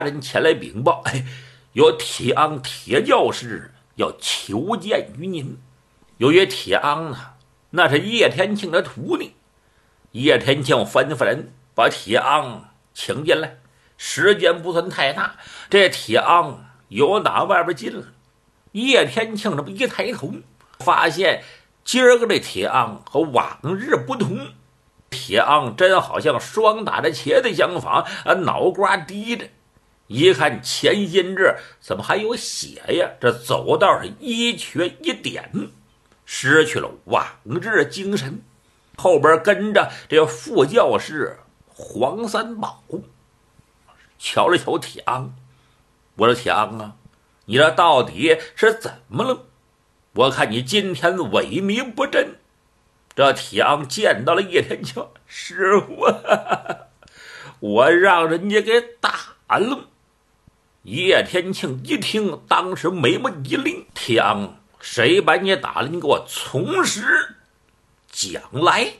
人前来禀报，有铁昂铁教师要求见于您。由于铁昂呢，那是叶天庆的徒弟，叶天庆吩咐人把铁昂请进来，时间不算太大。这铁昂由打外边进来，叶天庆这么一抬头，发现今儿个这铁昂和往日不同。铁昂真好像霜打着茄子相仿，脑瓜低着，一看前心这怎么还有血呀？这走道是一瘸一点，失去了往日精神。后边跟着这副教师黄三宝，瞧了瞧铁昂，我说铁昂啊，你这到底是怎么了？我看你今天萎靡不振。这铁昂见到了叶天庆，师傅，我让人家给打了。叶天庆一听，当时眉毛一拧，铁昂，谁把你打了？你给我从实讲来。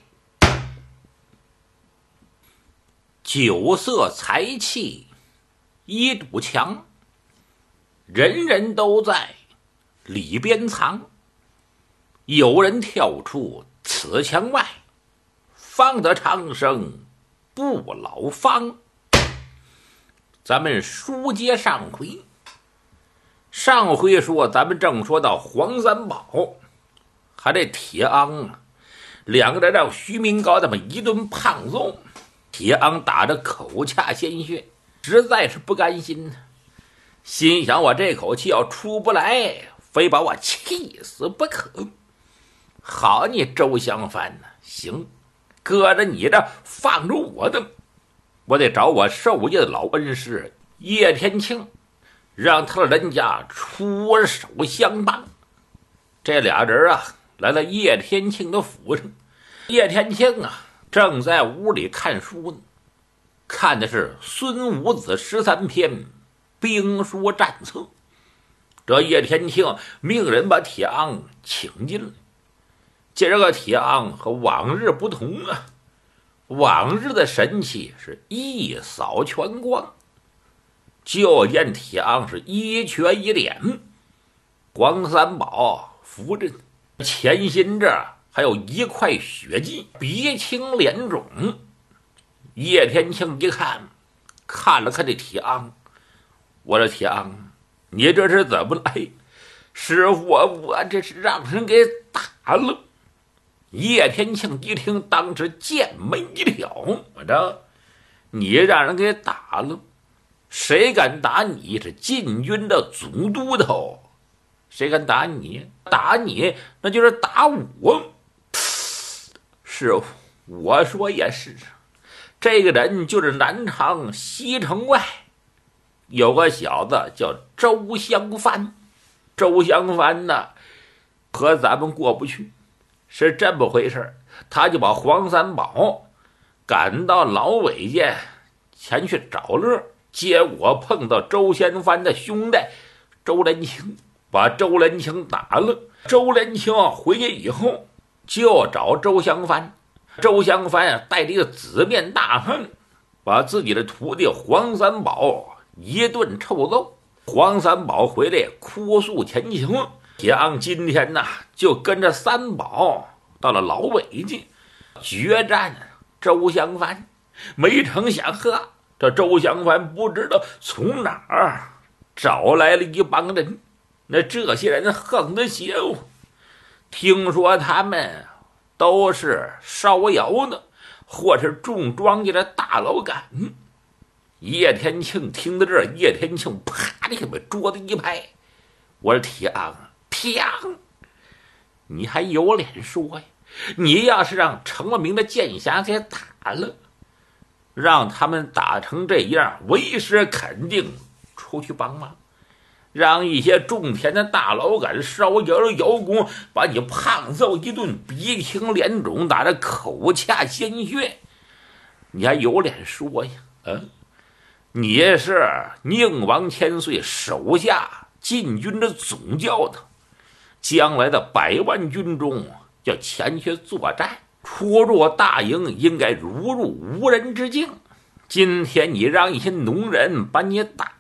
酒色财气一堵墙，人人都在里边藏。有人跳出此墙外，方得长生不老方。咱们书接上回，上回说咱们正说到黄三宝还这铁昂啊，两个人让徐明高他们一顿胖揍。铁昂打着口恰鲜血，实在是不甘心呢，心想我这口气要出不来，非把我气死不可。好你周香帆呢，行，搁着你这放着我的，我得找我授业的老恩师叶天庆，让他的人家出手相帮。这俩人啊，来到叶天庆的府上。叶天庆啊，正在屋里看书呢，看的是孙武子13篇兵书战策。这叶天庆命人把铁昂请进来。今儿个铁昂和往日不同啊，往日的神气是一扫全光，就见铁昂是一瘸一脸，黄三宝扶着，前心这还有一块血迹，鼻青脸肿。叶天庆一看，看了看这铁昂，我说铁昂，你这是怎么来？师傅，我这是让人给打了。叶天庆一听，当时剑眉一挑，我这你让人给打了，谁敢打你？是禁军的总督头，谁敢打你？打你那就是打我。师傅，我说也是，这个人就是南昌西城外有个小子叫周香帆，周香帆呢和咱们过不去，是这么回事，他就把黄三宝赶到老韦家前去找乐，结果碰到周香帆的兄弟周仁清，把周仁清打了。周仁清回去以后就找周香帆，周香帆带着一个紫面大汉，把自己的徒弟黄三宝一顿臭揍。黄三宝回来哭诉前情，铁昂今天呢就跟着三宝到了老韦家决战周香帆。没成想这周香帆不知道从哪儿找来了一帮人，那这些人横得邪乎，听说他们都是烧窑的或是种庄稼的大老杆。叶天庆听到这儿，叶天庆啪的把桌子一拍，我说铁昂，铁昂，你还有脸说呀？你要是让程了明的剑侠给打了，让他们打成这样，为师肯定出去帮忙，让一些种田的大老杆烧窑的窑工把你胖揍一顿，鼻青脸肿，打着口恰鲜血，你还有脸说呀？你是宁王千岁手下禁军的总教头，将来的100万军中要前去作战，出入大营应该如入无人之境。 今天你让一些农人把你打